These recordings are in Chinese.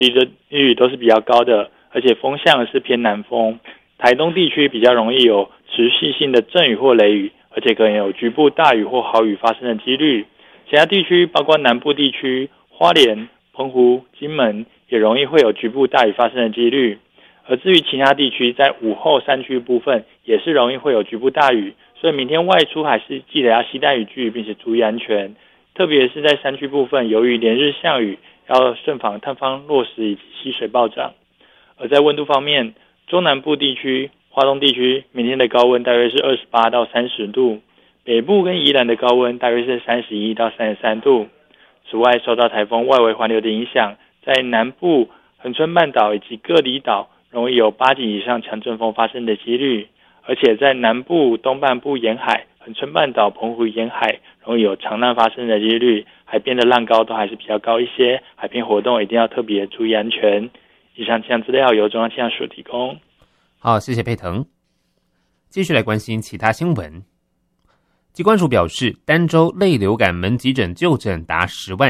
的几率都是比较高的，而且风向是偏南风。台东地区比较容易有持续性的阵雨或雷雨，而且可能有局部大雨或豪雨发生的几率。其他地区包括南部地区、花莲、澎湖、金门也容易会有局部大雨发生的几率。而至于其他地区，在午后山区部分也是容易会有局部大雨，所以明天外出还是记得要携带雨具，并且注意安全。特别是在山区部分，由于连日下雨，要慎防塌方落石以及溪水暴涨。而在温度方面，中南部地区、花东地区明天的高温大约是28到30度，北部跟宜兰的高温大约是31到33度。此外，受到台风外围环流的影响，在南部、恒春半岛以及各离岛容易有8级以上强阵风发生的几率，而且在南部、东半部沿海、恒春半岛、澎湖沿海容易有长浪发生的几率，海边的浪高都还是比较高一些，海边活动一定要特别注意安全。以上气象资料由中央气象署提供。 好，谢谢佩腾。继续来关心其他新闻。疾管署表示，单周类流感门急诊就诊达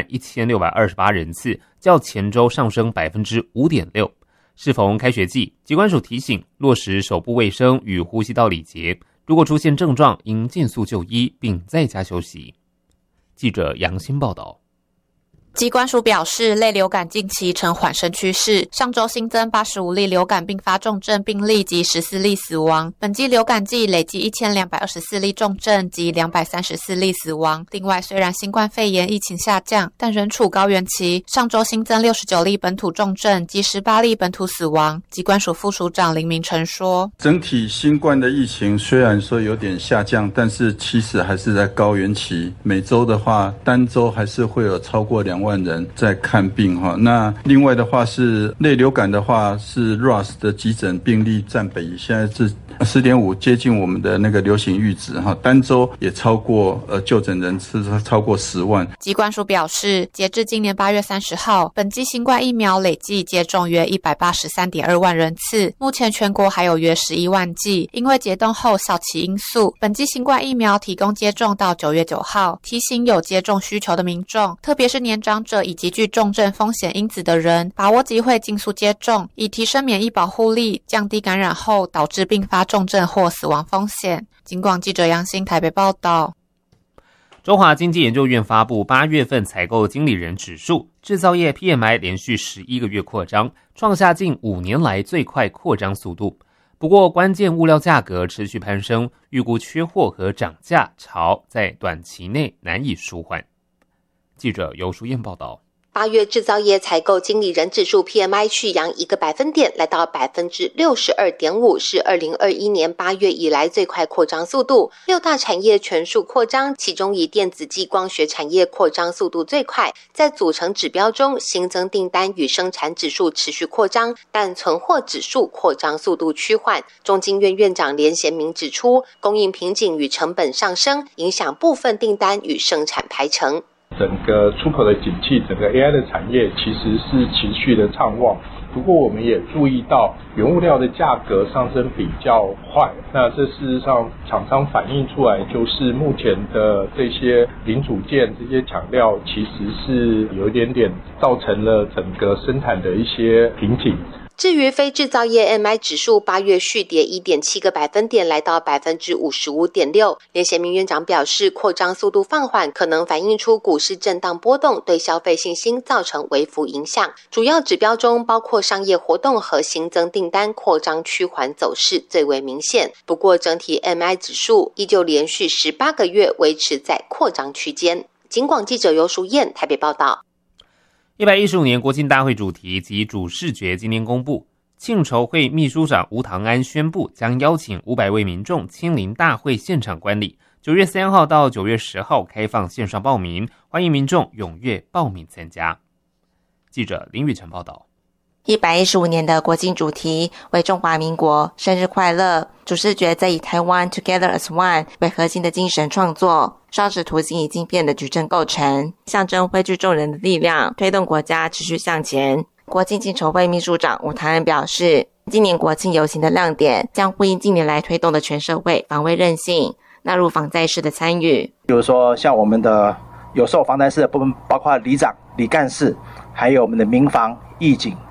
101628人次，较前周上升 5.6%。适逢开学季，疾管署提醒落实手部卫生与呼吸道礼节，如果出现症状，应尽速就医并在家休息。记者杨欣报道。 疾管署表示，类流感近期呈缓升趋势，上周新增85例流感并发重症病例及14例死亡，本季流感季累计1224例重症及234例死亡。另外，虽然新冠肺炎疫情下降，但仍处高原期，上周新增69例本土重症及18例本土死亡。疾管署副署长林明成说， 整体新冠的疫情虽然说有点下降，但是其实还是在高原期，每周的话单周还是会有超过2万人在看病哈。那另外的话是类流感的话，是 RAS 的急诊病例占比现在是10.5，接近我们的那个流行阈值哈，单周也超过就诊人次超过10万。 疾管署表示，截至今年8月30号，本季新冠疫苗累计接种约183.2万人次，目前全国还有约11万剂。因为解冻后效期因素，本季新冠疫苗提供接种到9月9号，提醒有接种需求的民众，特别是年长者以及具重症风险因子的人，把握机会尽速接种，以提升免疫保护力，降低感染后导致并发重症或死亡风险。警广记者杨欣台北报道。 中华经济研究院发布8月份采购经理人指数，制造业 PMI 连续11个月扩张，创下近5年来最快扩张速度。不过，关键物料价格持续攀升，预估缺货和涨价潮在短期内难以舒缓。记者游淑燕报道。 8月制造业采购经理人指数 PMI 续扬1个百分点，来到 62.5%， 是2021年8月以来最快扩张速度。6大产业全数扩张，其中以电子及光学产业扩张速度最快。在组成指标中，新增订单与生产指数持续扩张，但存货指数扩张速度趋缓。中经院院长连贤明指出，供应瓶颈与成本上升，影响部分订单与生产排程。 整个出口的景气，整个 AI 的产业其实是持续的畅旺。不过我们也注意到原物料的价格上升比较快，那这事实上厂商反映出来就是目前的这些零组件、这些抢料其实是有一点点造成了整个生产的一些瓶颈。 至于非制造业 MI 指数8月续跌 1.7个百分点，来到 55.6%。连贤明院长表示，扩张速度放缓可能反映出股市震荡波动对消费信心造成微幅影响。主要指标中包括商业活动和新增订单扩张趋缓走势最为明显。不过整体 MI 指数依旧连续18个月维持在扩张区间。警广记者游淑燕台北报道。 115年国庆大会主题及主视觉今天公布，庆筹会秘书长吴唐安宣布，将邀请500位民众亲临大会现场观礼。9月3号到9月10号开放线上报名，欢迎民众踊跃报名参加。记者林宇成报道。 115年的国庆主题为中华民国生日快乐，主视觉则以台湾 Together as One 为核心的精神创作，双指图形以镜片的矩阵构成，象征汇聚众人的力量，推动国家持续向前。国庆庆筹会秘书长吴唐安表示，今年国庆游行的亮点将呼应近年来推动的全社会防卫韧性，纳入防灾式的参与。 比如说像我们的有受防灾式的部分，包括里长、里干事， 还有我们的民防、义警